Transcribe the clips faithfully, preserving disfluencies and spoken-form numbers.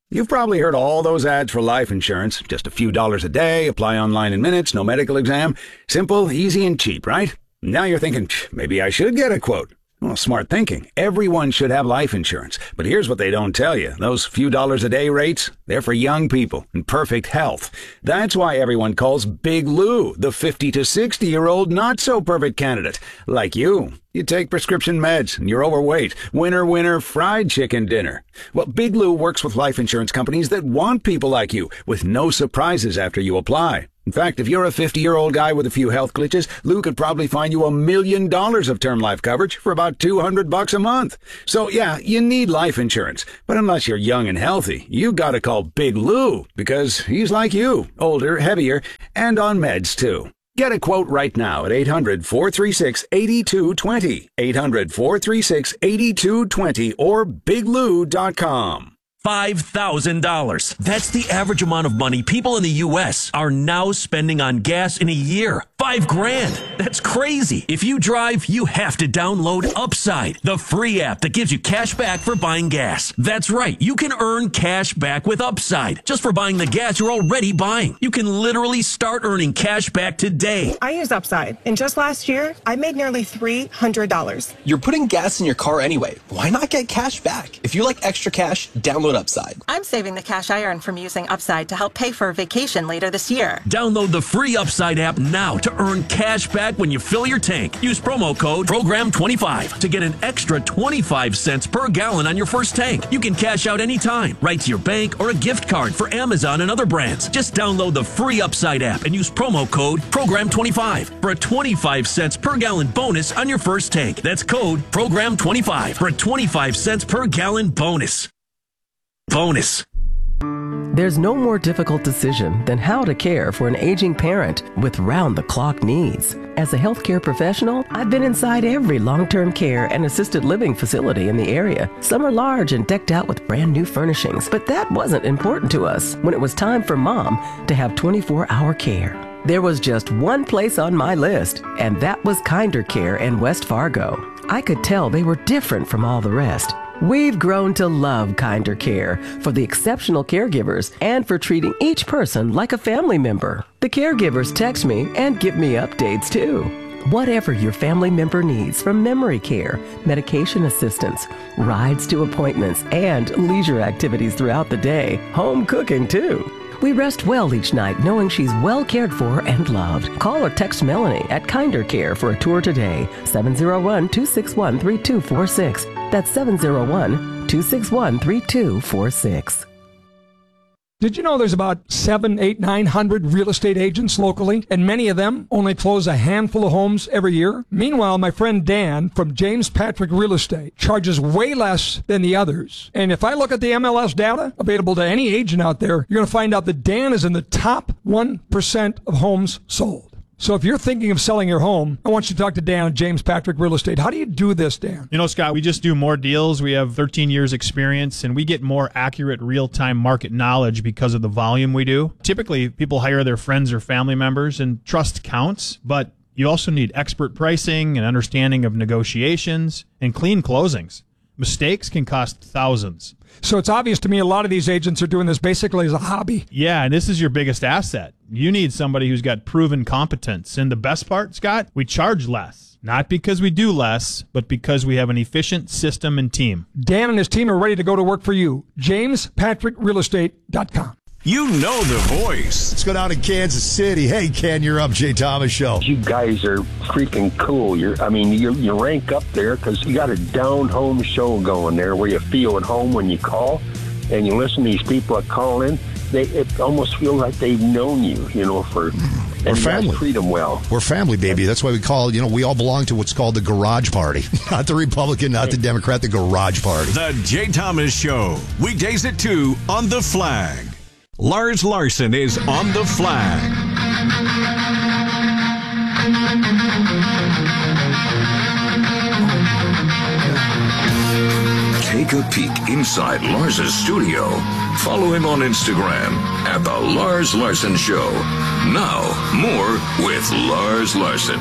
You've probably heard all those ads for life insurance. Just a few dollars a day, apply online in minutes, no medical exam. Simple, easy, and cheap, right? Now you're thinking, maybe I should get a quote. Well, smart thinking. Everyone should have life insurance. But here's what they don't tell you. Those few dollars a day rates, they're for young people in perfect health. That's why everyone calls Big Lou the fifty to sixty-year-old not-so-perfect candidate. Like you. You take prescription meds and you're overweight. Winner, winner, fried chicken dinner. Well, Big Lou works with life insurance companies that want people like you, with no surprises after you apply. In fact, if you're a fifty-year-old guy with a few health glitches, Lou could probably find you a million dollars of term life coverage for about two hundred bucks a month. So yeah, you need life insurance. But unless you're young and healthy, you gotta call Big Lou, because he's like you, older, heavier, and on meds too. Get a quote right now at eight hundred, four three six, eight two two zero, eight hundred, four three six, eight two two zero, or big lou dot com. five thousand dollars. That's the average amount of money people in the U S are now spending on gas in a year. Five grand. That's crazy. If you drive, you have to download Upside, the free app that gives you cash back for buying gas. That's right. You can earn cash back with Upside just for buying the gas you're already buying. You can literally start earning cash back today. I use Upside, and just last year, I made nearly three hundred dollars. You're putting gas in your car anyway. Why not get cash back? If you like extra cash, download Upside. I'm saving the cash I earn from using Upside to help pay for a vacation later this year. Download the free Upside app now to earn cash back when you fill your tank. Use promo code program twenty-five to get an extra twenty-five cents per gallon on your first tank. You can cash out anytime, right to your bank or a gift card for Amazon and other brands. Just download the free Upside app and use promo code program twenty-five for a twenty-five cents per gallon bonus on your first tank. That's code program twenty-five for a twenty-five cents per gallon bonus. Bonus. There's no more difficult decision than how to care for an aging parent with round-the-clock needs. As a healthcare professional, I've been inside every long-term care and assisted living facility in the area. Some are large and decked out with brand new furnishings, but that wasn't important to us when it was time for Mom to have twenty-four hour care. There was just one place on my list, and that was Kinder Care in West Fargo. I could tell they were different from all the rest. We've grown to love Kinder Care for the exceptional caregivers and for treating each person like a family member. The caregivers text me and give me updates too. Whatever your family member needs, from memory care, medication assistance, rides to appointments, and leisure activities throughout the day, home cooking too. We rest well each night knowing she's well cared for and loved. Call or text Melanie at Kinder Care for a tour today. seven oh one, two six one, three two four six. That's seven oh one, two six one, three two four six. Did you know there's about seven, eight, nine hundred real estate agents locally, and many of them only close a handful of homes every year? Meanwhile, my friend Dan from James Patrick Real Estate charges way less than the others. And if I look at the M L S data available to any agent out there, you're going to find out that Dan is in the top one percent of homes sold. So if you're thinking of selling your home, I want you to talk to Dan at James Patrick Real Estate. How do you do this, Dan? You know, Scott, we just do more deals. We have thirteen years experience, and we get more accurate real-time market knowledge because of the volume we do. Typically, people hire their friends or family members, and trust counts, but you also need expert pricing and understanding of negotiations and clean closings. Mistakes can cost thousands. So it's obvious to me a lot of these agents are doing this basically as a hobby. Yeah, and this is your biggest asset. You need somebody who's got proven competence. And the best part, Scott, we charge less. Not because we do less, but because we have an efficient system and team. Dan and his team are ready to go to work for you. james patrick real estate dot com. You know the voice. Let's go down to Kansas City. Hey, Ken, you're up, Jay Thomas Show. You guys are freaking cool. You're, I mean, you you rank up there because you got a down-home show going there where you feel at home when you call, and you listen to these people that call in. They it almost feels like they've known you, you know, for. We're and family. You guys treat them well. We're family, baby. That's why we call, you know, we all belong to what's called the Garage Party. Not the Republican, not the Democrat, the Garage Party. The Jay Thomas Show. Weekdays at two on The Flag. Lars Larson is on The Flag. Take a peek inside Lars's studio. Follow him on Instagram at The Lars Larson Show. Now, more with Lars Larson.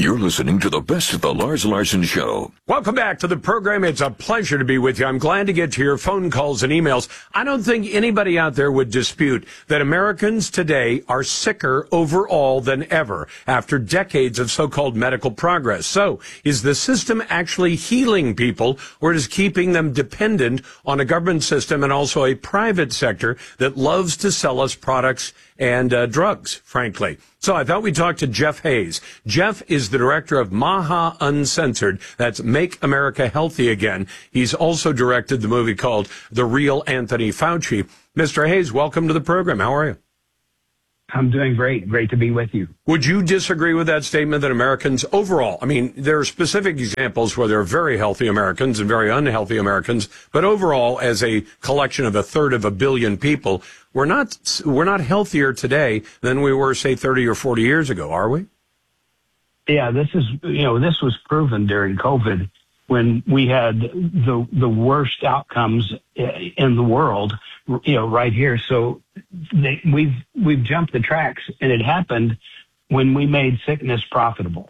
You're listening to the best of the Lars Larson Show. Welcome back to the program. It's a pleasure to be with you. I'm glad to get to your phone calls and emails. I don't think anybody out there would dispute that Americans today are sicker overall than ever after decades of so-called medical progress. So, is the system actually healing people, or is it keeping them dependent on a government system and also a private sector that loves to sell us products and uh, drugs, frankly? So I thought we'd talk to Jeff Hayes. Jeff is the director of MAHA Uncensored. That's Make America Healthy Again. He's also directed the movie called The Real Anthony Fauci. Mister Hayes, welcome to the program. How are you? I'm doing great. Great to be with you. Would you disagree with that statement that Americans overall, I mean, there are specific examples where there are very healthy Americans and very unhealthy Americans, but overall, as a collection of a third of a billion people, we're not, we're not healthier today than we were, say, thirty or forty years ago, are we? Yeah, this is, you know, this was proven during COVID when we had the the worst outcomes in the world, you know, right here. So they, we've we've jumped the tracks, and it happened when we made sickness profitable.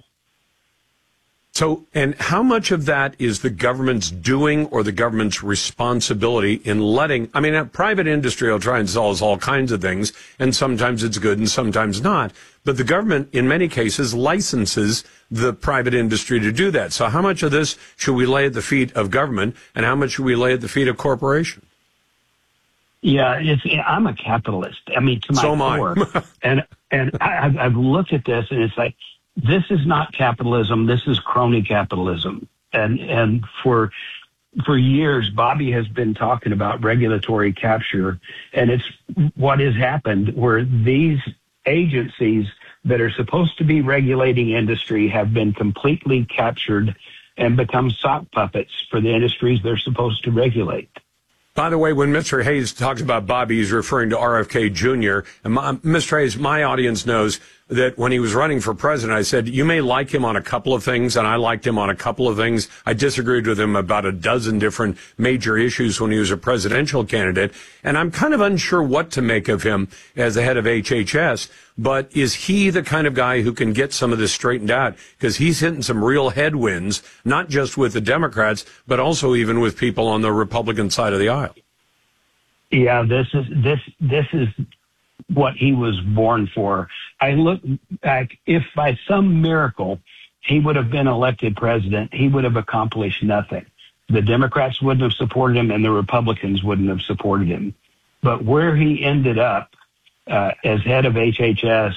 So, and how much of that is the government's doing or the government's responsibility in letting, I mean, a private industry will try and sell us all kinds of things, and sometimes it's good and sometimes not. But the government, in many cases, licenses the private industry to do that. So how much of this should we lay at the feet of government, and how much should we lay at the feet of corporation? Yeah, it's, I'm a capitalist. I mean, to my so core. and and I, I've, I've looked at this, and it's like, this is not capitalism. This is crony capitalism. And and for for years, Bobby has been talking about regulatory capture, and it's what has happened where these agencies that are supposed to be regulating industry have been completely captured and become sock puppets for the industries they're supposed to regulate. By the way, when Mister Hayes talks about Bobby, he's referring to R F K Junior And my, Mister Hayes, my audience knows that when he was running for president, I said, you may like him on a couple of things, and I liked him on a couple of things. I disagreed with him about a dozen different major issues when he was a presidential candidate. And I'm kind of unsure what to make of him as the head of H H S. But is he the kind of guy who can get some of this straightened out? Because he's hitting some real headwinds, not just with the Democrats, but also even with people on the Republican side of the aisle. Yeah, this is this this is what he was born for. I look back, if by some miracle he would have been elected president, he would have accomplished nothing. The Democrats wouldn't have supported him, and the Republicans wouldn't have supported him. But where he ended up uh, as head of H H S,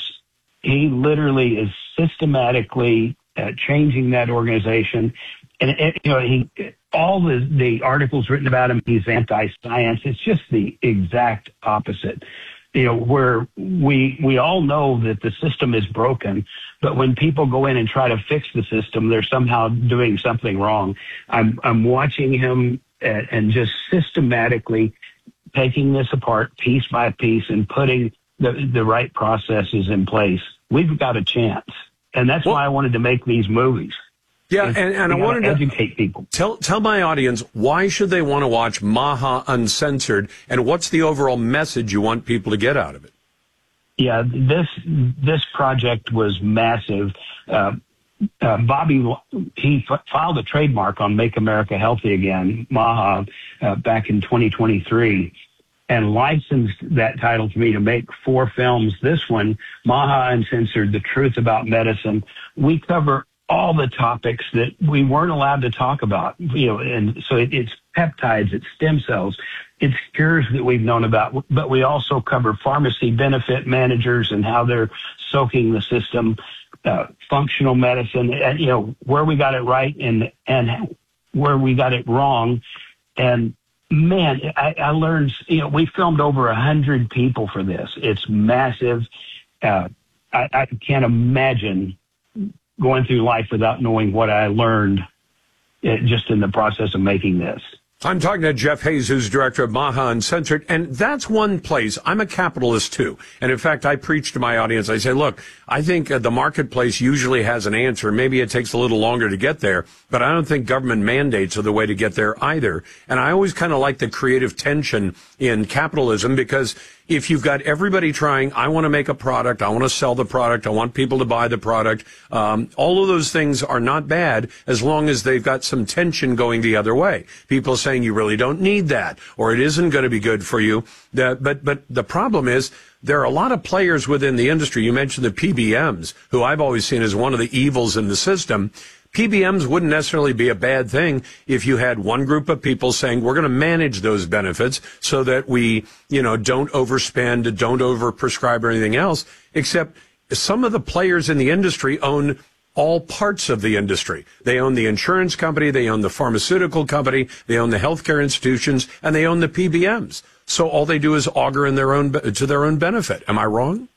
he literally is systematically uh, changing that organization. And, it, you know, he, all the, the articles written about him, he's anti-science. It's just the exact opposite. You know, where we we all know that the system is broken, but when people go in and try to fix the system, they're somehow doing something wrong. I'm I'm watching him and, and just systematically taking this apart piece by piece and putting the the right processes in place. We've got a chance, and that's well, why I wanted to make these movies. Yeah, and, and I wanted to educate people. Tell tell my audience, why should they want to watch MAHA Uncensored, and what's the overall message you want people to get out of it? Yeah, this this project was massive. Uh, uh, Bobby, he f- filed a trademark on Make America Healthy Again, MAHA, uh, back in twenty twenty-three, and licensed that title to me to make four films. This one, MAHA Uncensored, The Truth About Medicine. We cover all the topics that we weren't allowed to talk about, you know, and so it, it's peptides, it's stem cells, it's cures that we've known about, but we also cover pharmacy benefit managers and how they're soaking the system, uh, functional medicine, and, you know, where we got it right and, and where we got it wrong. And man, I, I learned, you know, we filmed over a hundred people for this. It's massive. Uh, I, I can't imagine going through life without knowing what I learned just in the process of making this. I'm talking to Jeff Hayes, who's director of MAHA Uncensored, and that's one place. I'm a capitalist, too. And in fact, I preach to my audience. I say, look, I think uh, the marketplace usually has an answer. Maybe it takes a little longer to get there, but I don't think government mandates are the way to get there either. And I always kind of like the creative tension in capitalism because, if you've got everybody trying, I want to make a product, I want to sell the product, I want people to buy the product, um, all of those things are not bad as long as they've got some tension going the other way. People saying you really don't need that, or it isn't going to be good for you. That, but, but the problem is there are a lot of players within the industry. You mentioned the P B Ms, who I've always seen as one of the evils in the system. P B Ms wouldn't necessarily be a bad thing if you had one group of people saying, we're going to manage those benefits so that we, you know, don't overspend, don't overprescribe or anything else, except some of the players in the industry own all parts of the industry. They own the insurance company, they own the pharmaceutical company, they own the healthcare institutions, and they own the P B Ms. So all they do is augur in their own, to their own benefit. Am I wrong?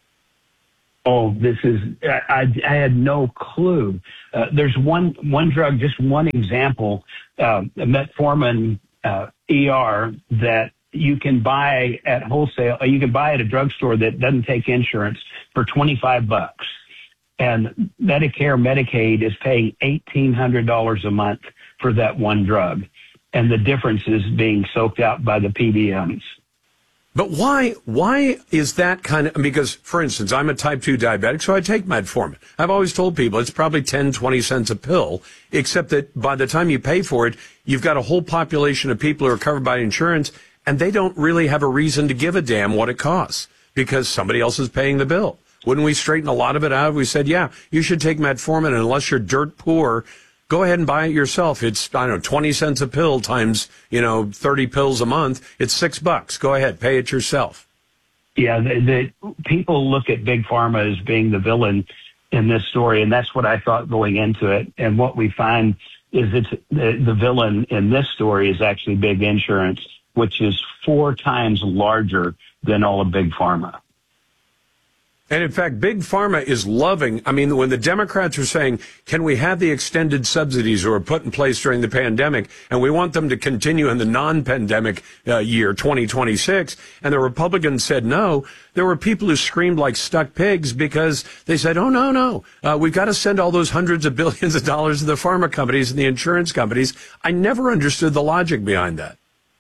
Oh, this is, I, I had no clue. Uh, there's one, one drug, just one example, uh, metformin, uh, E R that you can buy at wholesale. You can buy at a drugstore that doesn't take insurance for twenty-five bucks. And Medicare, Medicaid is paying eighteen hundred dollars a month for that one drug. And the difference is being soaked out by the P B Ms. But why, why is that kind of, because, for instance, I'm a type two diabetic, so I take metformin. I've always told people it's probably ten, twenty cents a pill, except that by the time you pay for it, you've got a whole population of people who are covered by insurance, and they don't really have a reason to give a damn what it costs, because somebody else is paying the bill. Wouldn't we straighten a lot of it out? We said, yeah, you should take metformin, and unless you're dirt poor, go ahead and buy it yourself. It's, I don't know, twenty cents a pill times, you know, thirty pills a month. It's six bucks. Go ahead, pay it yourself. Yeah, the, the people look at Big Pharma as being the villain in this story, and that's what I thought going into it. And what we find is it's the, the villain in this story is actually Big Insurance, which is four times larger than all of Big Pharma. And in fact, Big Pharma is loving, I mean, when the Democrats are saying, can we have the extended subsidies that were put in place during the pandemic, and we want them to continue in the non-pandemic uh, year, twenty twenty-six, and the Republicans said no, there were people who screamed like stuck pigs because they said, oh, no, no, uh, we've got to send all those hundreds of billions of dollars to the pharma companies and the insurance companies. I never understood the logic behind that.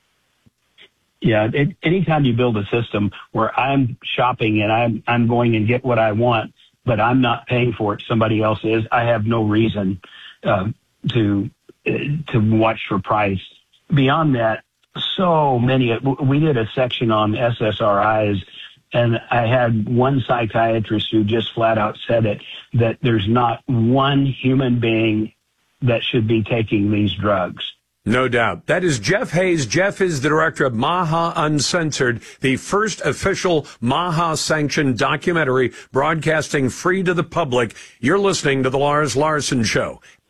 Yeah, it, anytime you build a system where I'm shopping and I'm I'm going and get what I want, but I'm not paying for it, somebody else is, I have no reason uh, to uh, to watch for price. Beyond that, so many. We did a section on S S R Is, and I had one psychiatrist who just flat out said it, that there's not one human being that should be taking these drugs. No doubt. That is Jeff Hayes. Jeff is the director of Maha Uncensored, the first official Maha-sanctioned documentary broadcasting free to the public. You're listening to The Lars Larson Show.